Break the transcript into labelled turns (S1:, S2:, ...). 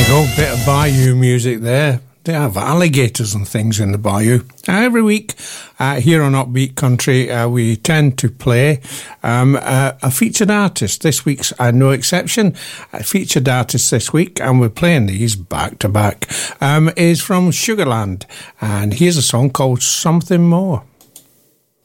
S1: go, bit of bayou music there. They have alligators and things in the bayou. Every week here on Upbeat Country, we tend to play a featured artist. This week's no exception. A featured artist this week, and we're playing these back to back, is from Sugarland. And here's a song called Something More.